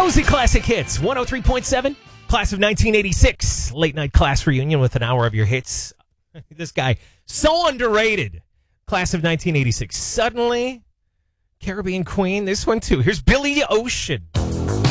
Jonesy Classic Hits, 103.7, class of 1986. Late night class reunion with an hour of your hits. This guy, so underrated. Class of 1986. Suddenly, Caribbean Queen. This one, too. Here's Billy Ocean.